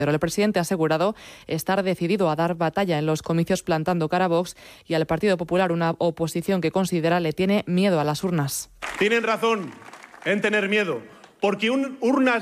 Pero el presidente ha asegurado estar decidido a dar batalla en los comicios plantando cara a Vox y al Partido Popular, una oposición que considera le tiene miedo a las urnas. Tienen razón en tener miedo, porque urnas